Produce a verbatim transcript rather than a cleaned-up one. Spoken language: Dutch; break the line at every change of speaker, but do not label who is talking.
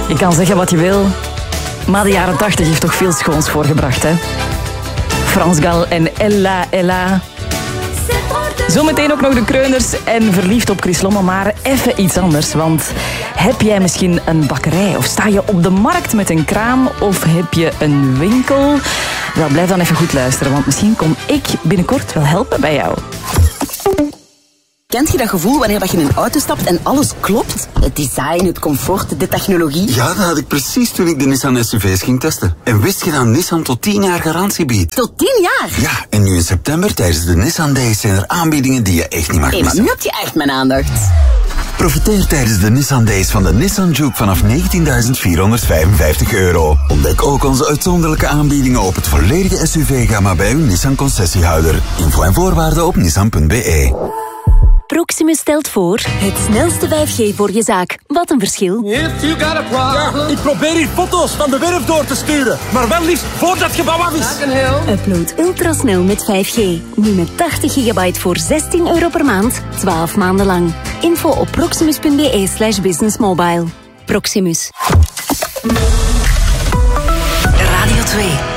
Je kan zeggen wat je wil, maar de jaren tachtig heeft toch veel schoons voorgebracht, hè? Frans Gal en Ella Ella. Zometeen ook nog de Kreuners en Verliefd op Chris Lommel, maar even iets anders. Want heb jij misschien een bakkerij of sta je op de markt met een kraam of heb je een winkel? Wel, blijf dan even goed luisteren, want misschien kom ik binnenkort wel helpen bij jou.
Kent je dat gevoel wanneer je in een auto stapt en alles klopt? Het design, het comfort, de technologie.
Ja, dat had ik precies toen ik de Nissan S U V's ging testen. En wist je dat Nissan tot tien jaar garantie biedt?
Tot tien jaar?
Ja, en nu in september tijdens de Nissan Days zijn er aanbiedingen die je echt niet mag
hey,
missen.
maar nu heb je echt mijn aandacht.
Profiteer tijdens de Nissan Days van de Nissan Juke vanaf negentienduizend vierhonderdvijfenvijftig euro. Ontdek ook onze uitzonderlijke aanbiedingen op het volledige S U V-gamma bij uw Nissan concessiehouder. Info en voorwaarden op nissan punt b e.
Proximus stelt voor het snelste vijf G voor je zaak. Wat een verschil.
Ja, ik probeer hier foto's van de werf door te sturen. Maar wel liefst voordat het gebouw af is.
Upload ultrasnel met vijf G. Nu met tachtig gigabyte voor zestien euro per maand. twaalf maanden lang. Info op proximus punt b e slash businessmobile. Proximus.
Radio twee.